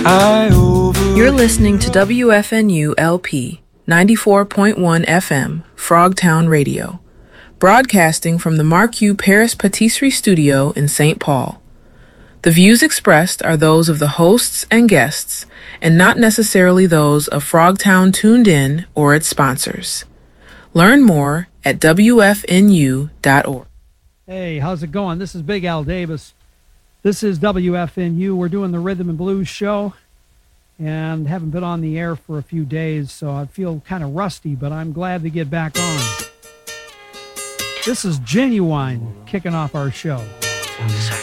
You're listening to WFNU LP 94.1 FM, Frogtown Radio, broadcasting from the Marque Paris Patisserie Studio in St. Paul. The views expressed are those of the hosts and guests, and not necessarily those of Frogtown Tuned In or its sponsors. Learn more at WFNU.org. Hey, how's it going? This is Big Al Davis. This is WFNU. We're doing the Rhythm and Blues show, and haven't been on the air for a few days, so I feel kind of rusty, but I'm glad to get back on. This is Genuine kicking off our show.